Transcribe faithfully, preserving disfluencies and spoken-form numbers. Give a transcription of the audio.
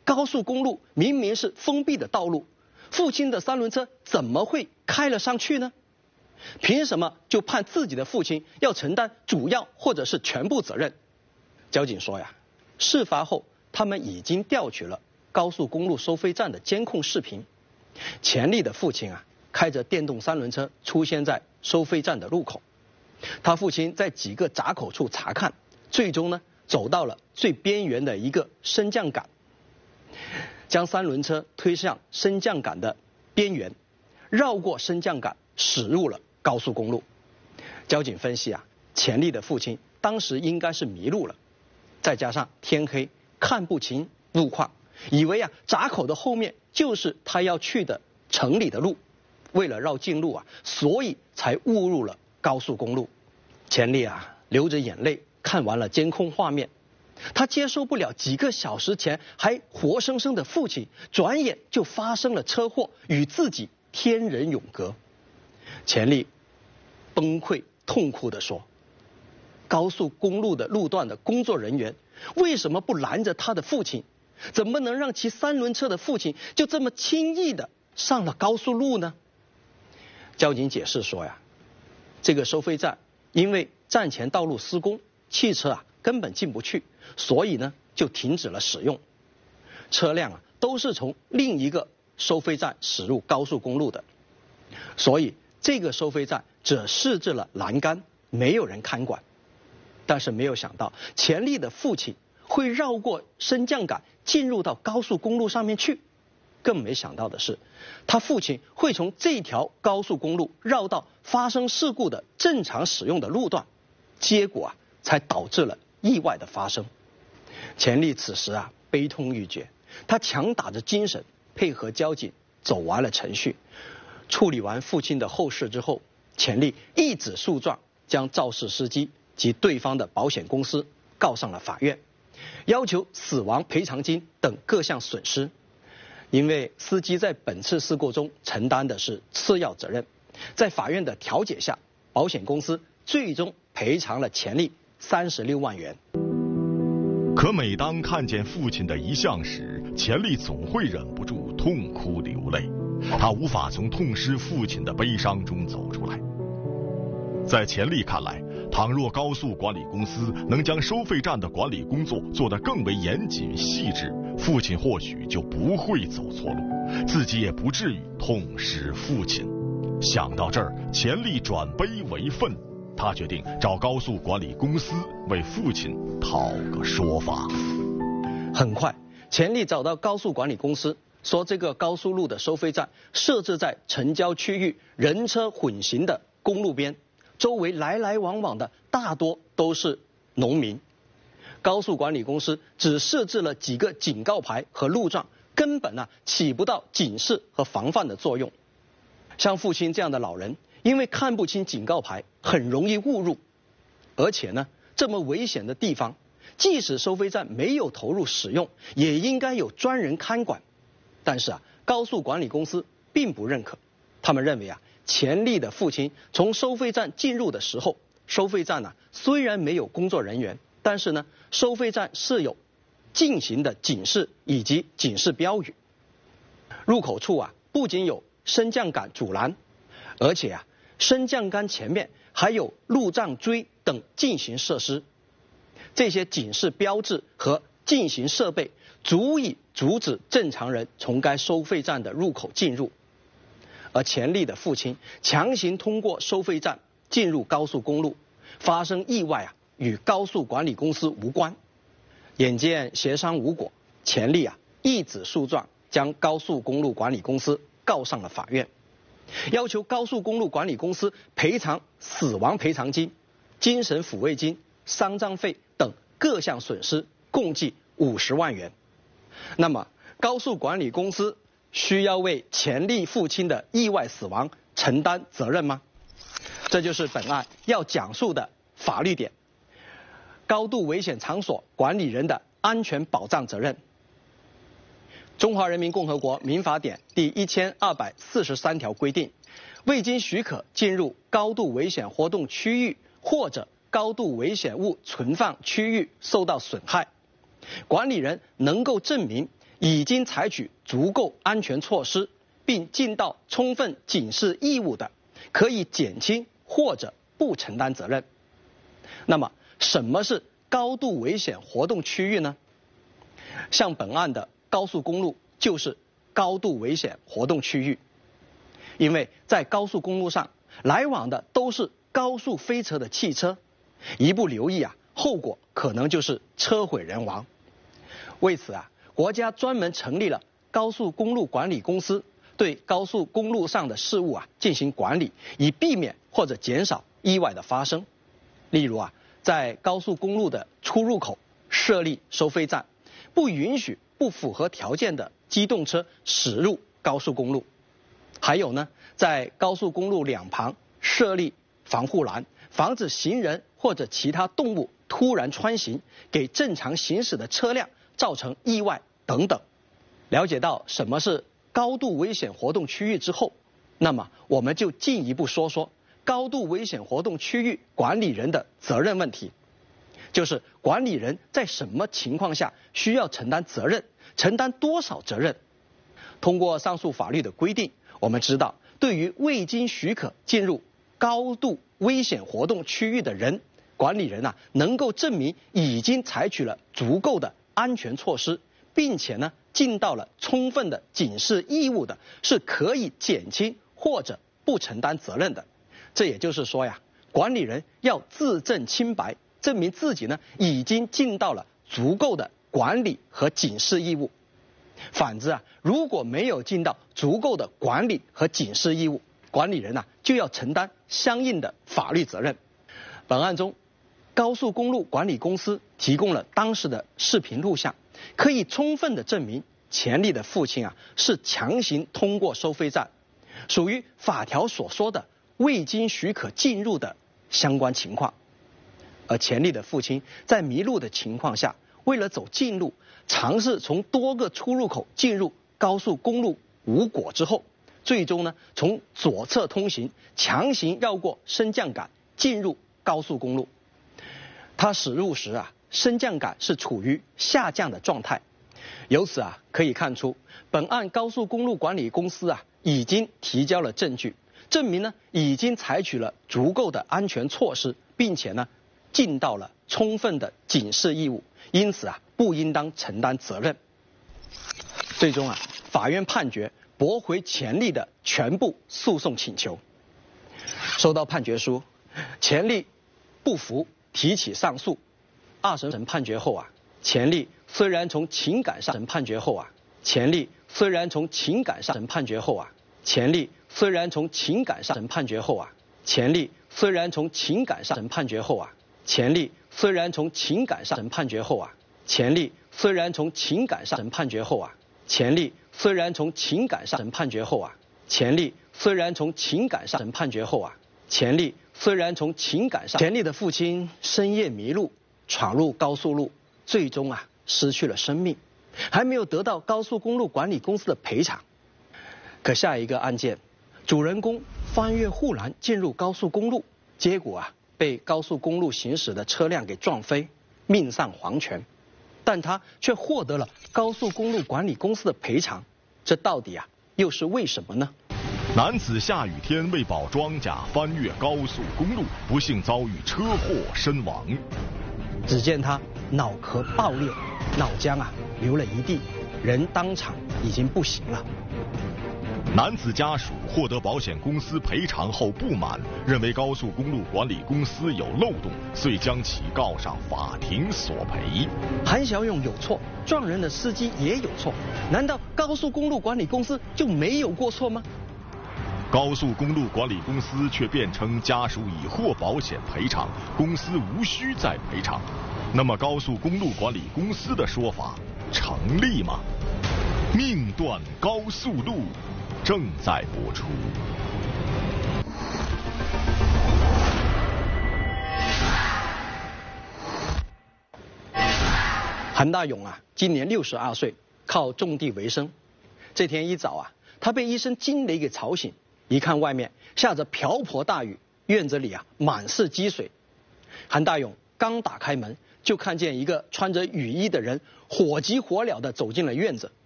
高速公路明明是封闭的道路，父亲的三轮车怎么会开了上去呢？凭什么就判自己的父亲要承担主要或者是全部责任？交警说呀，事发后他们已经调取了高速公路收费站的监控视频，钱丽的父亲啊开着电动三轮车出现在收费站的路口，他父亲在几个闸口处查看，最终呢走到了最边缘的一个升降杆，将三轮车推向升降杆的边缘，绕过升降杆驶入了高速公路。交警分析啊，钱丽的父亲当时应该是迷路了，再加上天黑看不清路况，以为啊闸口的后面就是他要去的城里的路，为了绕近路啊，所以才误入了高速公路。钱丽啊流着眼泪看完了监控画面，他接受不了几个小时前还活生生的父亲，转眼就发生了车祸，与自己天人永隔。钱丽崩溃痛哭地说，高速公路的路段的工作人员为什么不拦着他的父亲？怎么能让骑三轮车的父亲就这么轻易的上了高速路呢？交警解释说呀，这个收费站因为站前道路施工，汽车啊根本进不去，所以呢就停止了使用。车辆啊都是从另一个收费站驶入高速公路的，所以这个收费站只设置了栏杆，没有人看管。但是没有想到钱丽的父亲会绕过升降杆进入到高速公路上面去，更没想到的是他父亲会从这条高速公路绕到发生事故的正常使用的路段，结果啊才导致了意外的发生。钱丽此时啊悲痛欲绝，他强打着精神配合交警走完了程序。处理完父亲的后事之后，钱丽一纸诉状将肇事司机及对方的保险公司告上了法院，要求死亡赔偿金等各项损失。因为司机在本次事故中承担的是次要责任，在法院的调解下，保险公司最终赔偿了钱丽三十六万元。 可每当看见父亲的遗像时，钱丽总会忍不住痛哭流泪，她无法从痛失父亲的悲伤中走出来。在钱丽看来，倘若高速管理公司能将收费站的管理工作做得更为严谨细致，父亲或许就不会走错路，自己也不至于痛失父亲。想到这儿，钱丽转悲为愤，他决定找高速管理公司为父亲讨个说法。 很快，钱丽找到高速管理公司，说这个高速路的收费站设置在城郊区域人车混行的公路边，周围来来往往的大多都是农民。高速管理公司只设置了几个警告牌和路障，根本啊起不到警示和防范的作用。像父亲这样的老人，因为看不清警告牌，很容易误入。而且呢，这么危险的地方，即使收费站没有投入使用，也应该有专人看管。但是啊，高速管理公司并不认可，他们认为啊，钱丽的父亲从收费站进入的时候，收费站呢、啊、虽然没有工作人员，但是呢，收费站设有进行的警示以及警示标语。入口处啊，不仅有升降杆阻拦，而且啊，升降杆前面还有路障锥等进行设施。这些警示标志和进行设备足以阻止正常人从该收费站的入口进入。而钱丽的父亲强行通过收费站进入高速公路，发生意外啊，与高速管理公司无关。眼见协商无果，钱丽啊一纸诉状将高速公路管理公司告上了法院，要求高速公路管理公司赔偿死亡赔偿金、精神抚慰金、丧葬费等各项损失，共计五十万元。那么，高速管理公司需要为钱丽父亲的意外死亡承担责任吗？这就是本案要讲述的法律点：高度危险场所管理人的安全保障责任。中华人民共和国民法典第一千二百四十三条规定，未经许可进入高度危险活动区域或者高度危险物存放区域受到损害，管理人能够证明已经采取足够安全措施，并尽到充分警示义务的，可以减轻或者不承担责任。那么，什么是高度危险活动区域呢？像本案的高速公路就是高度危险活动区域，因为在高速公路上来往的都是高速飞驰的汽车，一不留意啊，后果可能就是车毁人亡。为此啊，国家专门成立了高速公路管理公司，对高速公路上的事务啊进行管理，以避免或者减少意外的发生。例如啊，在高速公路的出入口设立收费站，不允许不符合条件的机动车驶入高速公路。还有呢，在高速公路两旁设立防护栏，防止行人或者其他动物突然穿行，给正常行驶的车辆造成意外等等。了解到什么是高度危险活动区域之后，那么我们就进一步说说高度危险活动区域管理人的责任问题，就是管理人在什么情况下需要承担责任，承担多少责任。通过上述法律的规定，我们知道，对于未经许可进入高度危险活动区域的人，管理人啊能够证明已经采取了足够的安全措施，并且呢尽到了充分的警示义务的，是可以减轻或者不承担责任的。这也就是说呀，管理人要自证清白，证明自己呢已经尽到了足够的管理和警示义务。反之啊，如果没有尽到足够的管理和警示义务，管理人呐、啊、就要承担相应的法律责任。本案中，高速公路管理公司提供了当时的视频录像，可以充分的证明钱丽的父亲啊是强行通过收费站，属于法条所说的未经许可进入的相关情况。而钱丽的父亲在迷路的情况下，为了走近路，尝试从多个出入口进入高速公路无果之后，最终呢从左侧通行，强行绕过升降杆进入高速公路。他驶入时啊，升降杆是处于下降的状态。由此啊可以看出，本案高速公路管理公司啊已经提交了证据，证明呢已经采取了足够的安全措施，并且呢尽到了充分的警示义务，因此啊不应当承担责任。最终啊，法院判决驳回钱丽的全部诉讼请求。收到判决书，钱丽不服，提起上诉。二审判决后啊，钱丽虽然从情感上审判决后啊，钱丽虽然从情感上审判决后啊，钱丽虽然从情感上审判决后啊，钱丽虽然从情感上审判决后啊，钱丽虽然从情感上审判决后啊，钱丽虽然从情感上审判决后啊，钱丽虽然从情感上审判决后啊，钱丽虽然从情感上审判决后啊，钱丽虽然从情感上，钱丽的父亲深夜迷路，闯入高速路，最终啊失去了生命，还没有得到高速公路管理公司的赔偿。可下一个案件，主人公翻越护栏进入高速公路，结果啊被高速公路行驶的车辆给撞飞，命丧黄泉，但他却获得了高速公路管理公司的赔偿，这到底啊又是为什么呢？ 男子下雨天为保庄稼翻越高速公路，不幸遭遇车祸身亡。 只见他脑壳爆裂，脑浆啊流了一地，人当场已经不行了。 男子家属获得保险公司赔偿后不满，认为高速公路管理公司有漏洞，遂将其告上法庭索赔。 韩小勇有错，撞人的司机也有错，难道高速公路管理公司就没有过错吗？ 高速公路管理公司却辩称家属已获保险赔偿，公司无需再赔偿。那么高速公路管理公司的说法成立吗？命断高速路正在播出。 韩大勇啊，今年六十二岁，靠种地为生。这天一早啊，他被一声惊雷给吵醒，一看外面下着瓢泼大雨，院子里啊满是积水。韩大勇刚打开门，就看见一个穿着雨衣的人火急火燎地走进了院子。